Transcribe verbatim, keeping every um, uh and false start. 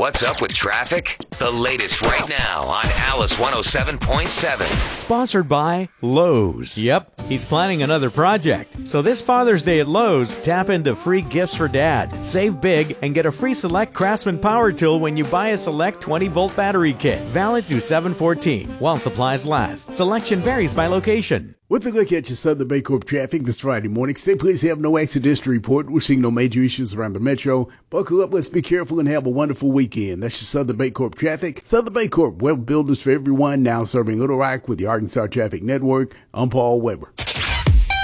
What's up with traffic? The latest right now on Alice one oh seven point seven. Sponsored by Lowe's. Yep, he's planning another project. So this Father's Day at Lowe's, tap into free gifts for Dad. Save big and get a free Select Craftsman power tool when you buy a Select twenty volt battery kit. Valid through seven fourteen while supplies last. Selection varies by location. With a look at your Southern Baycorp traffic this Friday morning, stay please have no accidents to report. We're seeing no major issues around the metro. Buckle up, let's be careful, and have a wonderful weekend. That's your Southern Baycorp traffic. Southern Baycorp, web builders for everyone, now serving Little Rock with the Arkansas Traffic Network. I'm Paul Weber.